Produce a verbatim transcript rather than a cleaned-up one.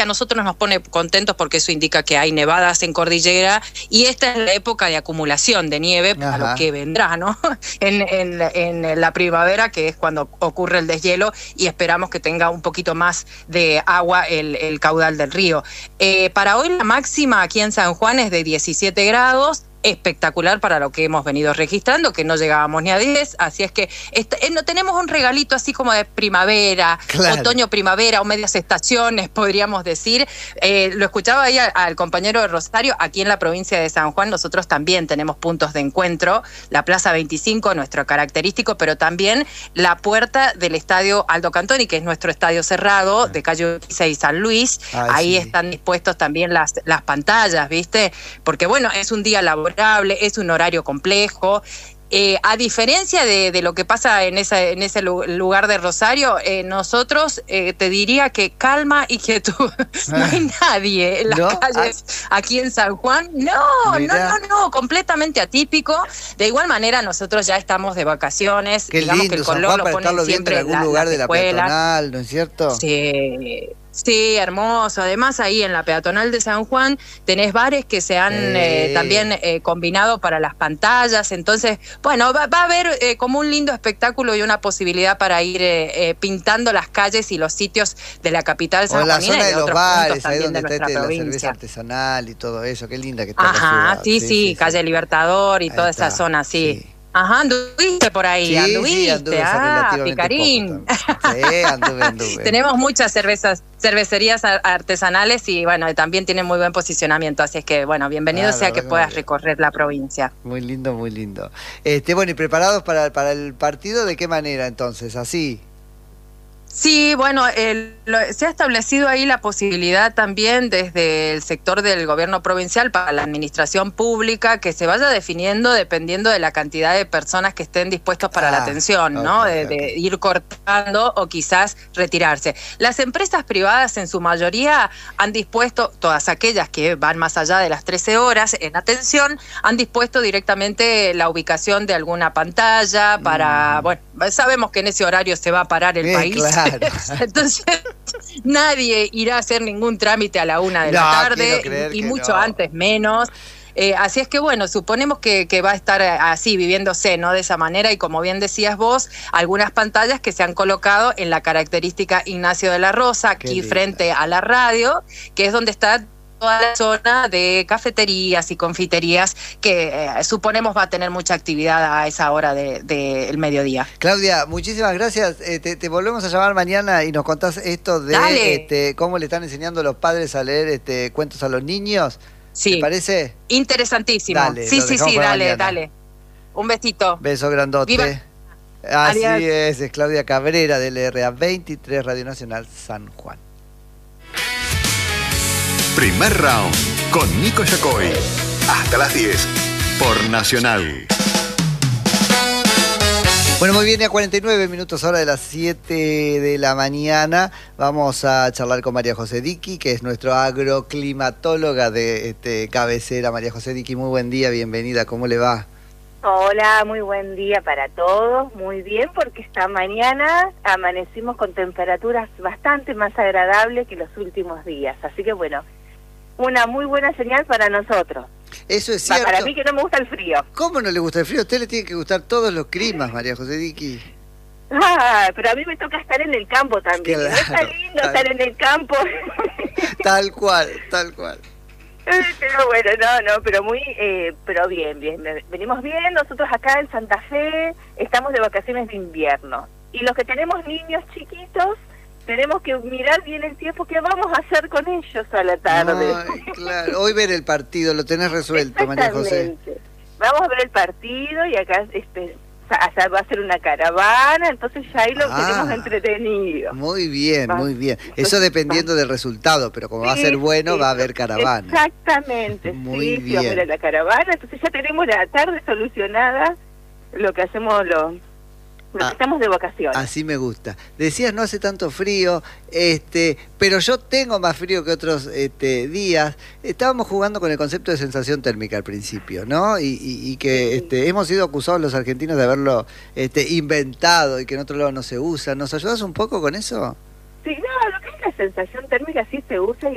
nosotros nos pone contentos porque eso indica que hay nevadas en cordillera y esta es la época de acumulación de nieve para Ajá. lo que vendrá, ¿no? en, en, en la primavera, que es cuando ocurre el deshielo y esperamos que tenga un poquito más de agua el, el caudal del río. Eh, para hoy la máxima aquí en San Juan es de diecisiete grados. Espectacular para lo que hemos venido registrando, que no llegábamos ni a diez, así es que este, eh, no tenemos un regalito así como de primavera, claro. otoño, primavera o medias estaciones, podríamos decir. Eh, lo escuchaba ahí al, al compañero de Rosario, aquí en la provincia de San Juan nosotros también tenemos puntos de encuentro, la Plaza veinticinco, nuestro característico, pero también la puerta del Estadio Aldo Cantoni, que es nuestro estadio cerrado, de calle Urquiza y San Luis. Ay, ahí sí. están dispuestos también las, las pantallas, ¿viste? Porque bueno, es un día laboral, es un horario complejo. Eh, a diferencia de, de lo que pasa en, esa, en ese lugar de Rosario, eh, nosotros eh, te diría que calma y quietud. No hay nadie en las ¿No? calles aquí en San Juan. No, Mirá. no, no, no, completamente atípico. De igual manera, nosotros ya estamos de vacaciones. Qué Digamos lindo, que el San color Juan lo para ponen estarlo viendo siempre en algún la, lugar las de la escuelas. peatonal, ¿no es cierto? Sí. Sí, hermoso. Además, ahí en la peatonal de San Juan tenés bares que se han eh, Eh. también eh, combinado para las pantallas. Entonces, bueno, va, va a haber eh, como un lindo espectáculo y una posibilidad para ir eh, eh, pintando las calles y los sitios de la capital O en la sanjuanina zona y de de los otros bares, puntos ahí también donde de está nuestra este, la cerveza provincia. artesanal y todo eso. Qué linda que está la Ajá, ciudad. sí, sí, sí, calle Libertador y Ahí toda está, esa zona, sí. sí. Ajá, anduviste por ahí, Sí, anduviste, sí, anduve hace ah, relativamente picarín. poco también. Sí, anduve, anduve. Tenemos muchas cervezas, cervecerías artesanales y bueno, también tienen muy buen posicionamiento, así es que bueno, bienvenido Ah, sea la que verdad que puedas muy bien. recorrer la provincia. Muy lindo, muy lindo. Este, bueno, ¿y preparados para, para el partido? ¿De qué manera entonces? ¿Así? Sí, bueno, el, lo, se ha establecido ahí la posibilidad también desde el sector del gobierno provincial para la administración pública que se vaya definiendo dependiendo de la cantidad de personas que estén dispuestos para Ah, la atención, ¿no? ok, De, ok. de ir cortando o quizás retirarse. Las empresas privadas en su mayoría han dispuesto, todas aquellas que van más allá de las trece horas en atención, han dispuesto directamente la ubicación de alguna pantalla para, Mm. bueno, sabemos que en ese horario se va a parar el Eh, país. claro. Entonces, nadie irá a hacer ningún trámite a la una de No, la quiero tarde, creer y que mucho no. antes menos. Eh, así es que bueno, suponemos que, que va a estar así, viviéndose, ¿no? De esa manera, y como bien decías vos, algunas pantallas que se han colocado en la característica Ignacio de la Rosa, Qué aquí linda. frente a la radio, que es donde está toda la zona de cafeterías y confiterías que eh, suponemos va a tener mucha actividad a esa hora del de, de mediodía. Claudia, muchísimas gracias. Eh, te, te volvemos a llamar mañana y nos contás esto de Dale. este, cómo le están enseñando los padres a leer este, cuentos a los niños. Sí. ¿Te parece? Interesantísimo. Dale, sí, lo sí, dejamos sí, para dale, mañana. dale. Un besito. Beso grandote. Viva. Así Adiós. es, es Claudia Cabrera del R A veintitrés Radio Nacional San Juan. Primer round con Nico Yacoy. Hasta las diez por Nacional. Bueno, muy bien, a cuarenta y nueve minutos hora de las siete de la mañana. Vamos a charlar con María José Diqui, que es nuestro agroclimatóloga de este, cabecera. María José Diqui, muy buen día, bienvenida, ¿cómo le va? Hola, muy buen día para todos, muy bien, porque esta mañana amanecimos con temperaturas bastante más agradables que los últimos días, así que bueno, una muy buena señal para nosotros. Eso es Va, cierto. para mí que no me gusta el frío. ¿Cómo no le gusta el frío? A usted le tiene que gustar todos los climas, María José Diqui. Ah, pero a mí me toca estar en el campo también. Claro, ¿No está lindo tal- estar en el campo? Tal cual, tal cual. Pero bueno, no, no, pero muy, eh, pero bien, bien. Venimos bien, nosotros acá en Santa Fe estamos de vacaciones de invierno. Y los que tenemos niños chiquitos, tenemos que mirar bien el tiempo que vamos a hacer con ellos a la tarde. Ay, claro. Hoy ver el partido, lo tenés resuelto, María José. Exactamente. Vamos a ver el partido y acá este, allá va a ser una caravana, entonces ya ahí lo Ah. tenemos entretenido. Muy bien, Va. muy bien. Eso dependiendo del resultado, pero como va a Sí, ser bueno, sí, va a haber caravana. Exactamente, Muy sí, sí, vamos a ir a bien. la caravana, entonces ya tenemos la tarde solucionada lo que hacemos los, los Ah. que estamos de vacaciones. Así me gusta. Decías no hace tanto frío, este, pero yo tengo más frío que otros este, días. Estábamos jugando con el concepto de sensación térmica al principio, ¿no? Y, y, y que Sí. este, hemos sido acusados los argentinos de haberlo este, inventado y que en otro lado no se usa. ¿Nos ayudas un poco con eso? Sí, no, lo que es la sensación térmica sí se usa y